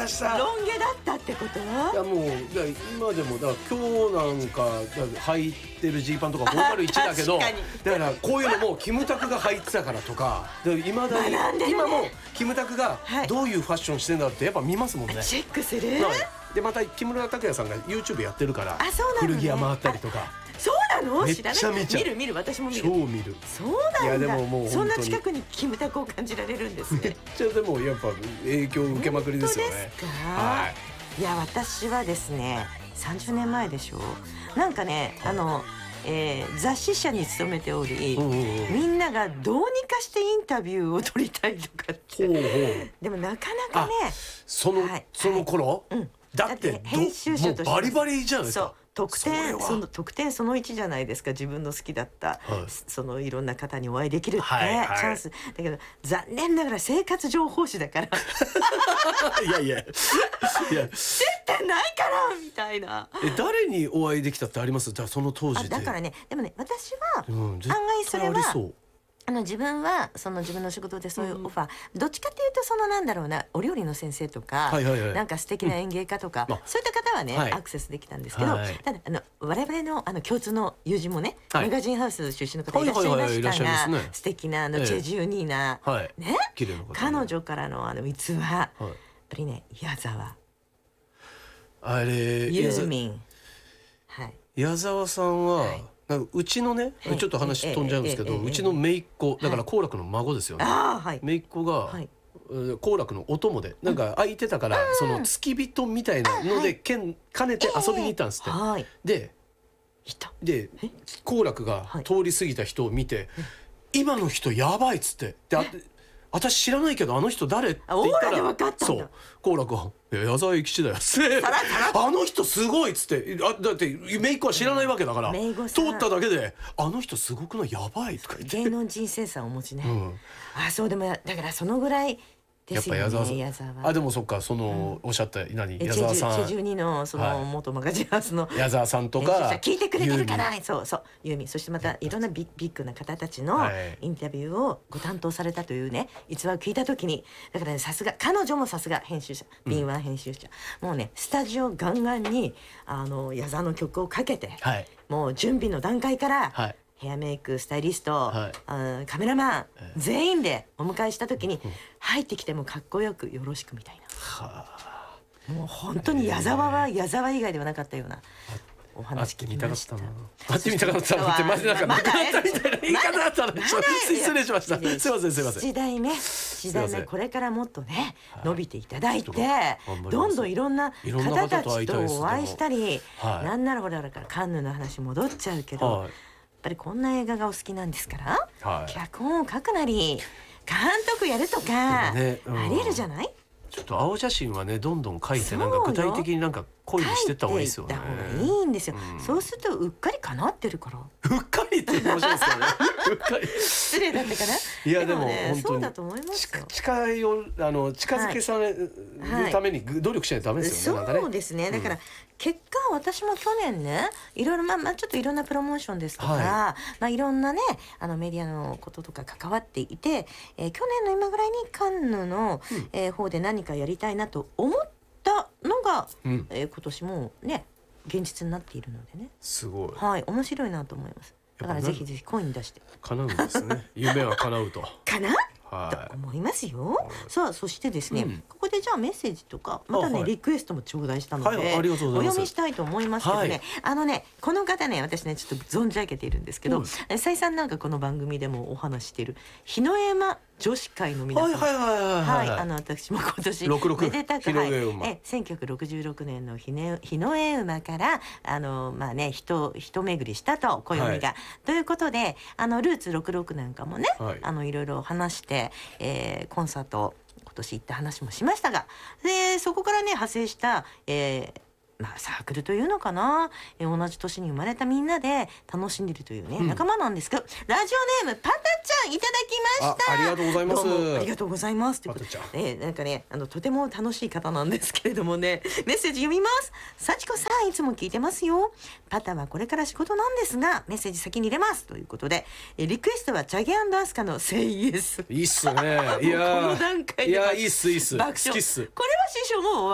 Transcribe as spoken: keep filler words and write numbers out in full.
ました。 ロン毛だったってこと？ いやもういや今でもだから今日なんか履いてるジーパンとかごーまるいちだけど、だからこういうのもキムタクが履いてたからとか、いまだに今もキムタクがどういうファッションしてんだってやっぱ見ますもんね。 チェックする。 でまた木村拓哉さんが YouTube やってるから、 あ、そうなのね、 古着屋回ったりとか。 そうなの？ めっちゃ見ちゃう。 見る見る、私も見る。 超見る。 そうなんだ。いやでももうそんな近くにキムタクを感じられるんですね。 めっちゃでもやっぱ影響を受けまくりですよね。 本当ですか？はい。いや私はですね、さんじゅうねんまえでしょ。なんかね、あの、えー、雑誌社に勤めており、うんうんうん、みんながどうにかしてインタビューを取りたいとかって。ほうほう。でもなかなかね。 その、はい、その頃。はい、うん。だって編集者としてバリバリじゃないですか。 特典その特典そのいちじゃないですか。自分の好きだった、はい、そのいろんな方にお会いできるって、はいはい、チャンスだけど残念ながら生活情報誌だからいやいやいや接点ないからみたいな。 え誰にお会いできたってあります？じゃあその当時で。 だからね、でもね私は、うん、案外それはあの自分はその自分の仕事でそういうオファー、うん、どっちかっていうとそのなんだろうな、お料理の先生とか、はいはいはい、なんか素敵な演芸家とか、うん、そういった方はね、はい、アクセスできたんですけど、はい、ただあの我々のあの共通の友人もね、はい、マガジンハウス出身の方いらっしゃいましたが、ね、素敵なあのチェジュニーナ、ええ、ね、綺麗な方ね、彼女からのあの逸話、はい、やっぱりね矢沢あれユーミン、はい、 矢沢さんは、はい、なんかうちのね、ちょっと話飛んじゃうんですけど、うちの姪っ子だから好楽の孫ですよね。姪っ子が好楽のお供でなんか空いてたから、その付き人みたいなので兼ねて遊びに行ったんですって。で、で好楽が通り過ぎた人を見て、今の人やばいっつって。で、私知らないけどあの人誰って言ったら、そう好楽が矢沢永吉だよあの人すごいっつって、あだって姪っ子は知らないわけだから、通っただけであの人すごくないやばいとか言って。 芸能人センスをお持ちね、うん、あそうでもだからそのぐらいですよね。やっぱ矢沢さん、あでもそっか、その、うん、おっしゃった何矢沢さんチェジュニのその元マガジンハウスの矢沢さんとか聞いてくれてるかな、そうそうユーミン、そしてまたいろんなビッビッグな方たちのインタビューをご担当されたというね逸話を聞いた時に、だからねさすが彼女もさすが編集者、敏腕編集者、うん、もうねスタジオガンガンにあの矢沢の曲をかけて、はい、もう準備の段階から、はい、ヘアメイクスタイリスト、はい、あカメラマン、えー、全員でお迎えした時に、うん、入ってきてもかっこよくよろしくみたいな、はあ、もう本当に矢沢は矢沢以外ではなかったようなお話聞きました。 会ってみたかったなってマジなんかなくなったみたいな言い方だったので失礼しました。すいませんすいません。 時代ね時代ねこれからもっとね伸びていただいて、どんどんいろんな方たちとお会いしたり、なんならほらだからカンヌの話戻っちゃうけど。やっぱりこんな映画がお好きなんですから、はい、脚本を書くなり監督やるとか、ね、うん、ありえるじゃない。 ちょっと青写真はねどんどん書いてなんか具体的になんか恋にしてった方がいいですよね。 書いていった方がいいんですよ、うん、そうするとうっかり叶ってるから。 うっかりって面白いですよねうっかり失礼だったかな。 いやでも本当にそうだと思いますよ。 近いよあの近づけされるために努力しないとダメですよね。 そうですね。だから、うん、結果私も去年ねいろいろまあまあちょっといろんなプロモーションですとか、はい、まあいろんなねあのメディアのこととか関わっていて、えー、去年の今ぐらいにカンヌの、うん、えー、方で何かやりたいなと思ったのが、うん、えー、今年もね現実になっているのでね。 すごい。 はい、面白いなと思います。だからぜひぜひコイン出して叶うんですね夢は叶うとかなと思いますよ。さあそしてですね、うん、ここでじゃあメッセージとかまたね、はい、リクエストも頂戴したので、はい、お読みしたいと思いますけどね、はい、あのねこの方ね私ねちょっと存じ上げているんですけど、再三なんかこの番組でもお話している日の山女子会の皆さん、 はいはいはいはい、 はい、あの私も今年めでたく、はい、えせんきゅうひゃくろくじゅうろくねんの日の日の絵馬からあのまあね人人巡りしたと暦が、はい、ということであのルーツろくろくなんかもね、はい、あのいろいろ話して、えー、コンサート今年行った話もしましたが、でそこからね派生した、えーまあ、サークルというのかな、え同じ年に生まれたみんなで楽しんでいるというね、うん、仲間なんですけど、ラジオネームパタちゃんいただきました。 あ, ありがとうございます。 ありがとうございますということで、えー、なんかねあのとても楽しい方なんですけれどもね、メッセージ読みます。幸子さんいつも聞いてますよ。パタはこれから仕事なんですがメッセージ先に入れますということで、えリクエストはチャゲ&アスカのセイエス。 いいっすね。いやこの段階でいやいいっすいいっす。 爆笑。 好きっす。 これは師匠も